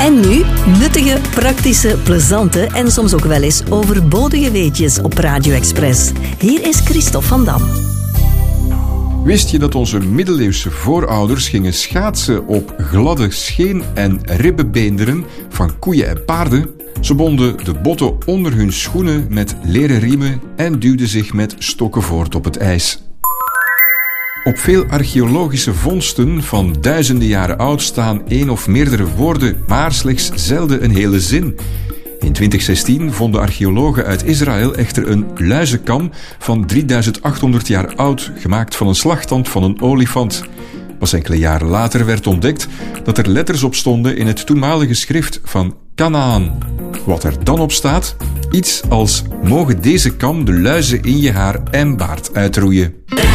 En nu nuttige, praktische, plezante en soms ook wel eens overbodige weetjes op Radio Express. Hier is Christophe van Dam. Wist je dat onze middeleeuwse voorouders gingen schaatsen op gladde scheen- en ribbenbeenderen van koeien en paarden? Ze bonden de botten onder hun schoenen met leren riemen en duwden zich met stokken voort op het ijs. Op veel archeologische vondsten van duizenden jaren oud staan één of meerdere woorden, maar slechts zelden een hele zin. In 2016 vonden archeologen uit Israël echter een luizenkam van 3800 jaar oud, gemaakt van een slagtand van een olifant. Pas enkele jaren later werd ontdekt dat er letters op stonden in het toenmalige schrift van Kanaan. Wat er dan op staat? Iets als: mogen deze kam de luizen in je haar en baard uitroeien.